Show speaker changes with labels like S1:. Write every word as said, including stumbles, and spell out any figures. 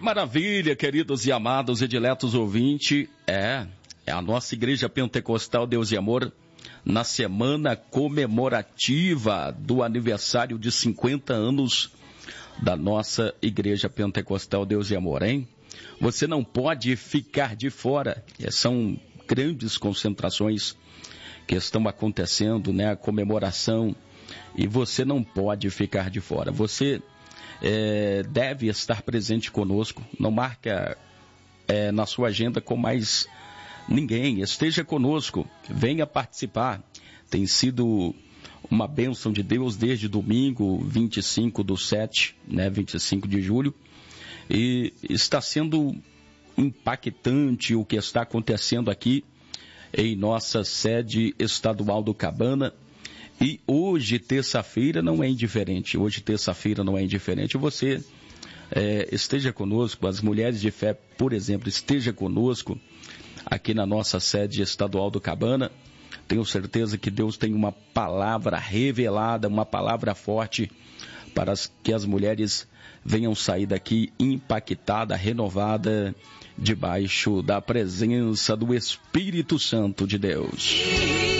S1: maravilha, queridos e amados e diletos ouvintes. É, é a nossa Igreja Pentecostal Deus e Amor na semana comemorativa do aniversário de cinquenta anos da nossa Igreja Pentecostal Deus e Amor, hein? Você não pode ficar de fora. São grandes concentrações que estão acontecendo, né? A comemoração. E você não pode ficar de fora. Você é, deve estar presente conosco. Não marca é, na sua agenda com mais ninguém. Esteja conosco. Venha participar. Tem sido uma bênção de Deus desde domingo, vinte e cinco do sete, né, vinte e cinco de julho. E está sendo impactante o que está acontecendo aqui em nossa sede estadual do Cabana. E hoje, terça-feira, não é indiferente. Hoje, terça-feira, não é indiferente. Você é, esteja conosco, as mulheres de fé, por exemplo, esteja conosco aqui na nossa sede estadual do Cabana. Tenho certeza que Deus tem uma palavra revelada, uma palavra forte para que as mulheres venham sair daqui impactada, renovada, debaixo da presença do Espírito Santo de Deus.